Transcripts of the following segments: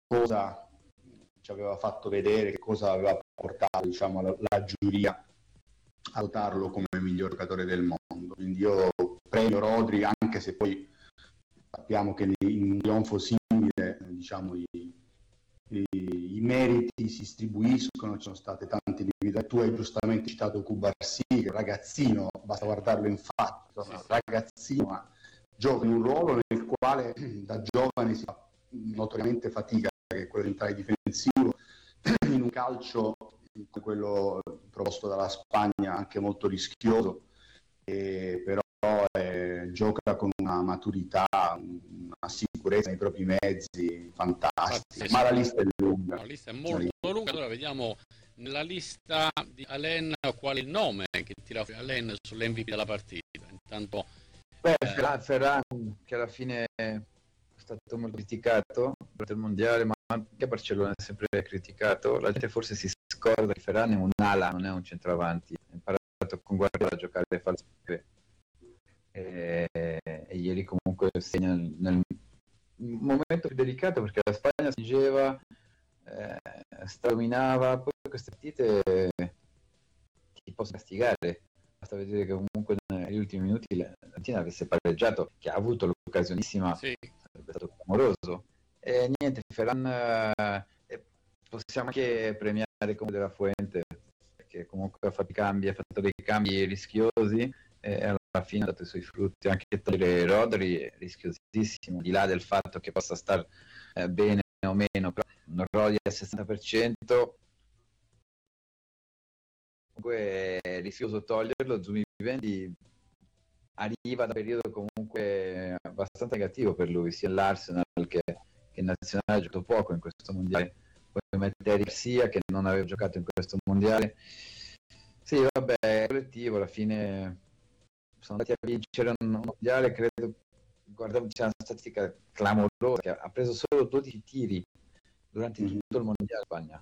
cosa ci aveva fatto vedere, che cosa aveva portato, diciamo, la giuria a votarlo come miglior giocatore del mondo. Quindi io premio Rodri, anche se poi sappiamo che in un trionfo simile, diciamo, i meriti si distribuiscono, ci sono state tante individualità. Tu hai giustamente citato Cubarsí, che è un ragazzino, basta guardarlo in fatto, un ragazzino, ma gioca in un ruolo nel quale da giovane si fa notoriamente fatica, che è quello di entrare difensivo, in un calcio come quello proposto dalla Spagna, anche molto rischioso, però gioca con una maturità, una sicurezza nei propri mezzi fantastica. Ma la lista è lunga. La lista è molto lunga. Allora vediamo nella lista di Alain qual è il nome che tira fuori Alain sull'MVP della partita. Intanto Ferran, che alla fine è stato molto criticato durante il mondiale, ma anche a Barcellona è sempre criticato. La gente forse si scorda che Ferran è un ala, non è un centravanti. Ha imparato con Guardiola a giocare falso e ieri comunque segna nel momento più delicato, perché la Spagna spingeva, stradominava. Poi queste partite ti possono castigare, basta vedere che comunque negli ultimi minuti l'Argentina avesse pareggiato, che ha avuto l'occasionissima, sì, sarebbe stato clamoroso. E niente, Ferran possiamo anche premiare come De La Fuente, perché comunque ha fatto dei cambi rischiosi e alla fine ha dato i suoi frutti. Anche togliere Rodri è rischiosissimo, di là del fatto che possa star bene o meno, però un Rodri al 60%, comunque è rischioso toglierlo. Zubimendi arriva da un periodo comunque abbastanza negativo per lui, sia l'Arsenal che in nazionale ha giocato poco in questo mondiale. Poi mettere Garcia, che non aveva giocato in questo mondiale. Sì, vabbè, è collettivo, alla fine sono andati a vincere un mondiale, credo, guardavo, c'è una statistica clamorosa, che ha preso solo 12 tiri durante tutto il mondiale Spagna.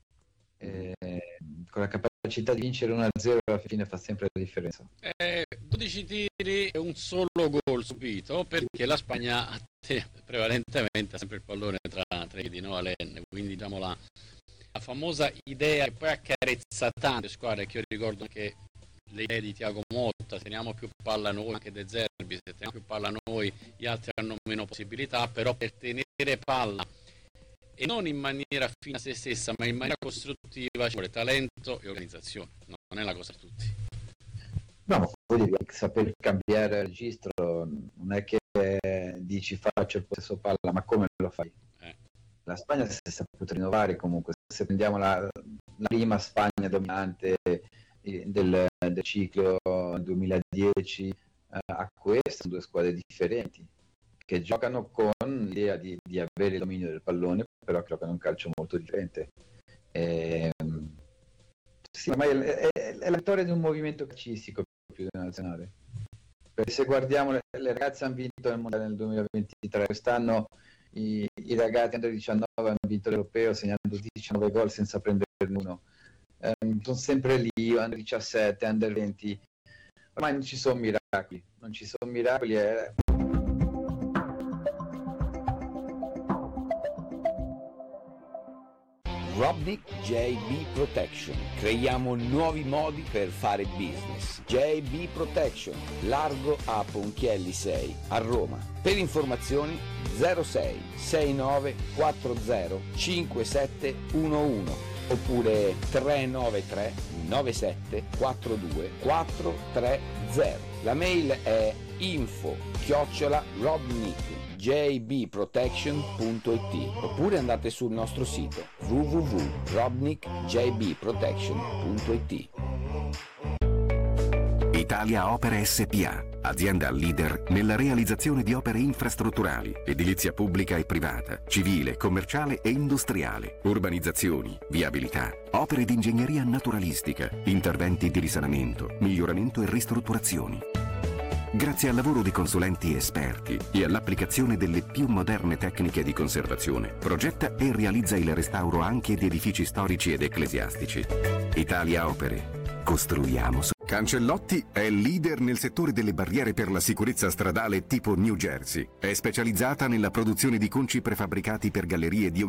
Con la capacità di vincere 1-0 alla fine fa sempre la differenza. 12 tiri e un solo gol subito, perché la Spagna prevalentemente ha sempre il pallone tra i piedi, no, Alain? Quindi diciamo la famosa idea che poi accarezza tante squadre, che io ricordo anche le idee di Thiago Motta: teniamo più palla noi, anche De Zerbi, se teniamo più palla noi gli altri hanno meno possibilità. Però per tenere palla, e non in maniera fine a se stessa, ma in maniera costruttiva, ci vuole talento e organizzazione, no, non è la cosa per tutti. No, ma poi devi saper cambiare registro, non è che dici faccio il possesso palla, ma come lo fai? La Spagna si è saputa rinnovare comunque. Se prendiamo la prima Spagna dominante del ciclo 2010 a questa, sono due squadre differenti che giocano con l'idea di avere il dominio del pallone, però che giocano un calcio molto differente. Sì, ma è la vittoria di un movimento calcistico più nazionale. Perché se guardiamo, le ragazze hanno vinto il mondiale nel 2023, quest'anno i ragazzi under 19 hanno vinto l'europeo segnando 19 gol senza prenderne uno. Sono sempre lì, under 17, under 20. Ormai non ci sono miracoli, Robnik JB Protection. Creiamo nuovi modi per fare business. JB Protection, largo a Ponchielli 6 a Roma. Per informazioni 06 69 40 5711 oppure 393 97 42 430. La mail è info@robnikjbprotection.it oppure andate sul nostro sito www.robnikjbprotection.it. Italia Opere SpA, azienda leader nella realizzazione di opere infrastrutturali, edilizia pubblica e privata, civile, commerciale e industriale, urbanizzazioni, viabilità, opere di ingegneria naturalistica, interventi di risanamento, miglioramento e ristrutturazioni. Grazie al lavoro di consulenti esperti e all'applicazione delle più moderne tecniche di conservazione, progetta e realizza il restauro anche di edifici storici ed ecclesiastici. Italia Opere. Costruiamo. Cancellotti è leader nel settore delle barriere per la sicurezza stradale tipo New Jersey. È specializzata nella produzione di conci prefabbricati per gallerie di ogni